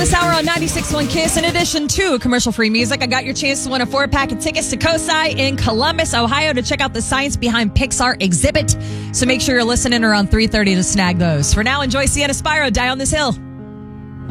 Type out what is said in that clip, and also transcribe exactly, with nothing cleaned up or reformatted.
This hour on ninety-six point one Kiss, in addition to commercial-free music, I got your chance to win a four-pack of tickets to COSI in Columbus, Ohio to check out the science behind Pixar Exhibit. So make sure you're listening around three thirty to snag those. For now, enjoy Sienna Spyro, Die on This Hill.